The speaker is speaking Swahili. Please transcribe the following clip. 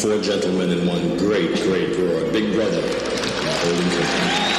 four gentlemen in one great, great roar. Big Brother. Golden Curtain.